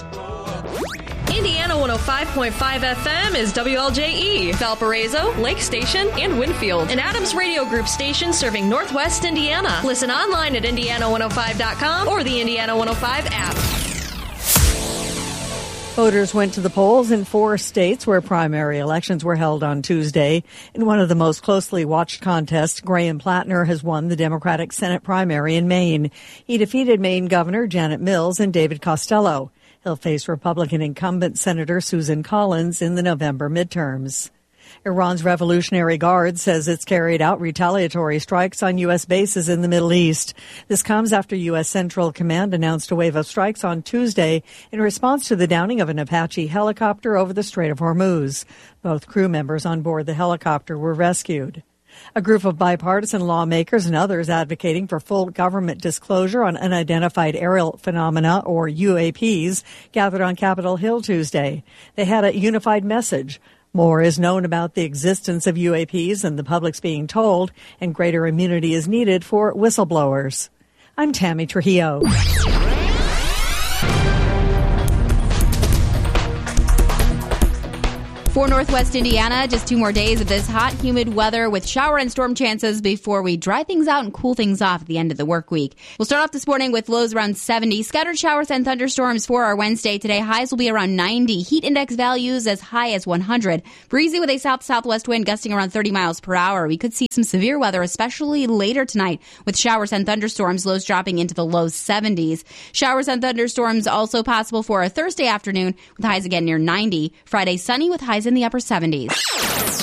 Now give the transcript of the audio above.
Indiana 105.5 FM is WLJE, Valparaiso, Lake Station, and Winfield. An Adams Radio Group station serving Northwest Indiana. Listen online at Indiana105.com or the Indiana 105 app. Voters went to the polls in 4 states where primary elections were held on Tuesday. In one of the most closely watched contests, Graham Plattner has won the Democratic Senate primary in Maine. He defeated Maine Governor Janet Mills and David Costello. He'll face Republican incumbent Senator Susan Collins in the November midterms. Iran's Revolutionary Guard says it's carried out retaliatory strikes on U.S. bases in the Middle East. This comes after U.S. Central Command announced a wave of strikes on Tuesday in response to the downing of an Apache helicopter over the Strait of Hormuz. Both crew members on board the helicopter were rescued. A group of bipartisan lawmakers and others advocating for full government disclosure on unidentified aerial phenomena, or UAPs, gathered on Capitol Hill Tuesday. They had a unified message. More is known about the existence of UAPs than the public's being told, and greater immunity is needed for whistleblowers. I'm Tammy Trujillo. For Northwest Indiana, just 2 more days of this hot, humid weather with shower and storm chances before we dry things out and cool things off at the end of the work week. We'll start off this morning with lows around 70. Scattered showers and thunderstorms for our Wednesday. Today, highs will be around 90. Heat index values as high as 100. Breezy with a south-southwest wind gusting around 30 miles per hour. We could see some severe weather, especially later tonight, with showers and thunderstorms, lows dropping into the low 70s. Showers and thunderstorms also possible for a Thursday afternoon with highs again near 90. Friday, sunny with highs in the upper 70s.